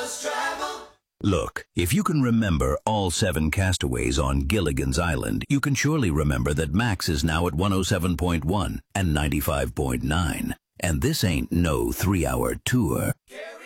Look, if you can remember all 7 castaways on Gilligan's Island, you can surely remember that Max is now at 107.1 and 95.9. And this ain't no 3-hour tour.